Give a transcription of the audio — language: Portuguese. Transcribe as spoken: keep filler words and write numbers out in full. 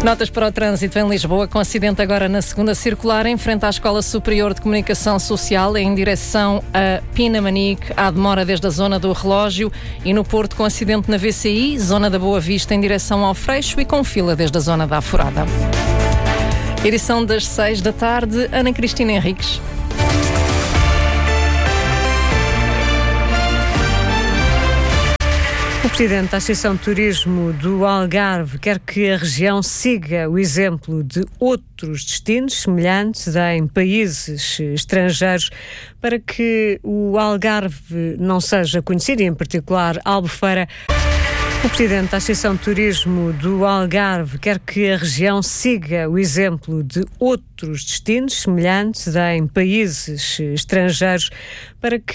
Notas para o trânsito em Lisboa, com acidente agora na segunda circular, em frente à Escola Superior de Comunicação Social, em direção a Pinamanique. Há demora desde a zona do Relógio, e no Porto, com acidente na V C I, zona da Boa Vista, em direção ao Freixo, e com fila desde a zona da Afurada. Edição das seis da tarde, Ana Cristina Henriques. O Presidente da Associação de Turismo do Algarve quer que a região siga o exemplo de outros destinos semelhantes em países estrangeiros para que o Algarve não seja conhecido, e em particular Albufeira. O Presidente da Associação de Turismo do Algarve quer que a região siga o exemplo de outros destinos semelhantes em países estrangeiros para que